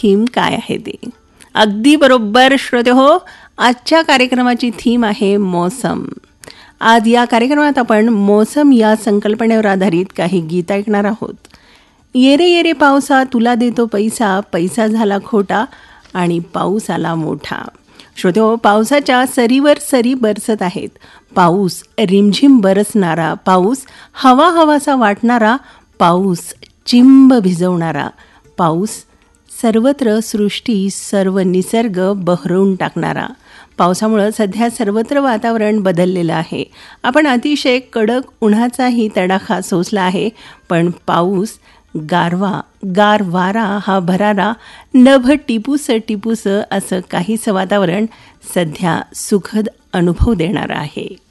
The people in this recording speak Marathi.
थीम काय आहे ते. अगदी बरोबर श्रोतेहो, आजच्या कार्यक्रमाची थीम आहे मौसम. आज या कार्यक्रमात आपण मौसम या संकल्पनेवर आधारित काही गीत ऐकणार आहोत. येरे येरे पावसा तुला देतो पैसा, पैसा झाला खोटा आणि पाऊस आला मोठा. श्रोतेहो, पावसाच्या सरीवर सरी बरसत आहेत. पाऊस रिमझिम बरसणारा, पाऊस हवा हवासा वाटणारा, पाऊस चिंब भिजवणारा, पाऊस सर्वत्र सृष्टी सर्व निसर्ग बहरवून टाकणारा. पावसामुळं सध्या सर्वत्र वातावरण बदललेलं आहे. आपण अतिशय कडक उन्हाचाही तडाखा सोसला आहे, पण पाऊस, गारवा, गार वारा, हा भरारा, नभ टिपूस टिपूस असं काहीसं वातावरण सध्या सुखद अनुभव देणारं आहे.